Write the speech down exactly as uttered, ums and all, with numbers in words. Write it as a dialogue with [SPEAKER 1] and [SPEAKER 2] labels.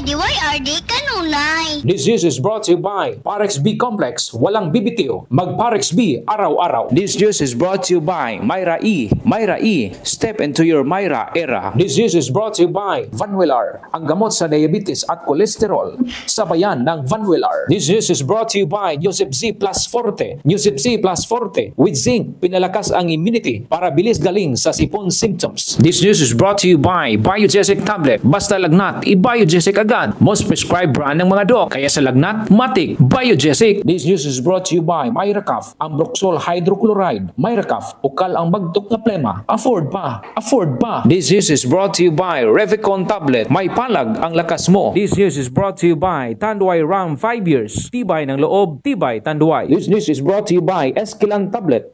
[SPEAKER 1] D Y R D kanunay.
[SPEAKER 2] This news is brought to you by Parex B Complex, walang bibitiw, mag Parex B araw-araw. This news is brought to you by Myra E. Myra E, step into your Myra era. This news is brought to you by Vanwillar, ang gamot sa diabetes at kolesterol. Sabayan ng Vanwillar. This news is brought to you by Nusip Z Plus Forte. Nusip Z Plus Forte with zinc, pinalakas ang immunity para bilis galing sa sipon symptoms. This news is brought to you by Biogesic Tablet. Basta lagnat, i-Biogesic agad. Most prescribed brand ng mga dok. Kaya sa lagnat, matik, Biogesic. This news is brought to you by Myracaf, ang Broxol Hydrochloride. Myracaf, ukal ang magdok na plema. Afford pa, afford pa. This news is brought to you by Revicon Tablet. May palag ang lakas mo. This news is brought to you by Tanduay Ram five years. Tibay ng loob, tibay Tanduay. This news is brought to you by Esquilan Tablet.